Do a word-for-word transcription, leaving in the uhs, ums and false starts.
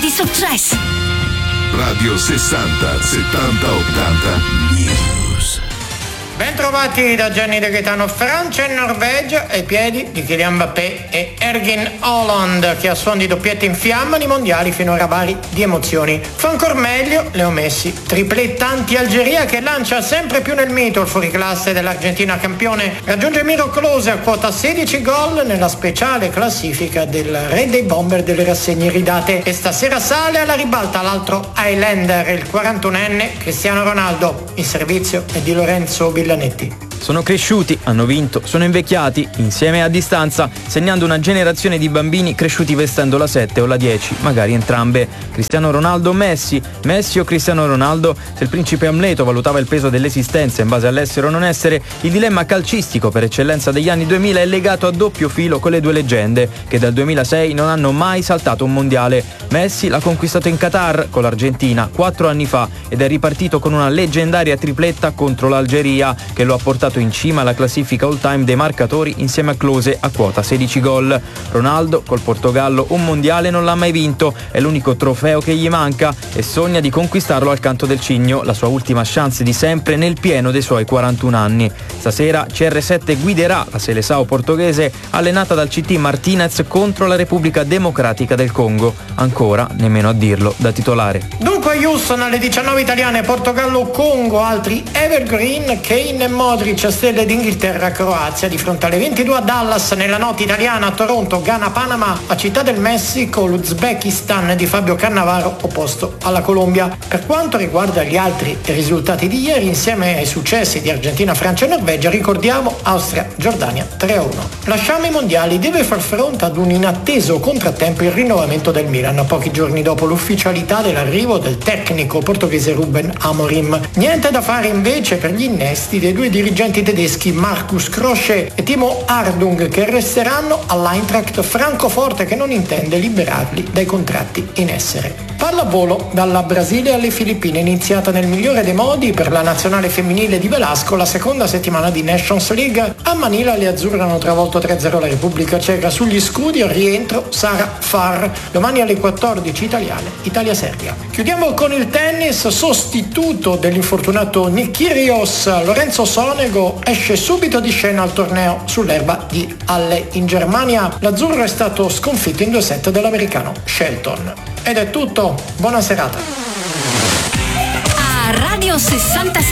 grandi successi. Radio sessanta settanta ottanta News. Bentrovati da Gianni De Gaetano. Francia e Norvegia ai piedi di Kylian Mbappé e Erling Haaland, che a suon di doppiette infiammano i mondiali finora vari di emozioni. Fa ancor meglio Leo Messi, tripletta anti-Algeria che lancia sempre più nel mito il fuoriclasse dell'Argentina campione. Raggiunge miracolosi a quota sedici gol nella speciale classifica del re dei bomber delle rassegne iridate, e stasera sale alla ribalta l'altro Highlander, il quarantunenne Cristiano Ronaldo. Il servizio è di Lorenzo Billanetti. Sono cresciuti, hanno vinto, sono invecchiati, insieme a distanza, segnando una generazione di bambini cresciuti vestendo la sette o la dieci, magari entrambe. Cristiano Ronaldo o Messi? Messi o Cristiano Ronaldo? Se il principe Amleto valutava il peso dell'esistenza in base all'essere o non essere, il dilemma calcistico per eccellenza degli anni duemila è legato a doppio filo con le due leggende, che dal duemilasei non hanno mai saltato un mondiale. Messi l'ha conquistato in Qatar con l'Argentina quattro anni fa ed è ripartito con una leggendaria tripletta contro l'Algeria, che lo ha portato in cima alla classifica all time dei marcatori insieme a Klose a quota sedici gol. Ronaldo col Portogallo un mondiale non l'ha mai vinto, è l'unico trofeo che gli manca e sogna di conquistarlo al canto del cigno, la sua ultima chance di sempre nel pieno dei suoi quarantuno anni. Stasera C R sette guiderà la Seleção portoghese allenata dal C T Martinez contro la Repubblica Democratica del Congo, ancora nemmeno a dirlo da titolare. Dunque Houston alle diciannove italiane, Portogallo-Congo, altri evergreen, Kane e Modric, stelle d'Inghilterra, Croazia, di fronte alle ventidue a Dallas, nella notte italiana a Toronto, Ghana, Panama, a Città del Messico, l'Uzbekistan di Fabio Cannavaro opposto alla Colombia. Per quanto riguarda gli altri risultati di ieri, insieme ai successi di Argentina, Francia e Norvegia, ricordiamo Austria, Giordania tre a uno. Lasciamo i mondiali, deve far fronte ad un inatteso contrattempo il rinnovamento del Milan, pochi giorni dopo l'ufficialità dell'arrivo del tecnico portoghese Ruben Amorim. Niente da fare invece per gli innesti dei due dirigenti tedeschi Markus Krosche e Timo Ardung, che resteranno all'Eintracht Francoforte, che non intende liberarli dai contratti in essere. Pallavolo dalla Brasile alle Filippine, iniziata nel migliore dei modi per la nazionale femminile di Velasco la seconda settimana di Nations League. A Manila le azzurre hanno travolto tre a zero la Repubblica Ceca, sugli scudi al rientro Sara Farr. Domani alle quattordici italiane, Italia-Serbia. Chiudiamo con il tennis, sostituto dell'infortunato Nick Kyrgios, Lorenzo Sonego esce subito di scena al torneo sull'erba di Halle in Germania. L'azzurro è stato sconfitto in due set dall'americano Shelton. Ed è tutto, buona serata. A Radio sessantasei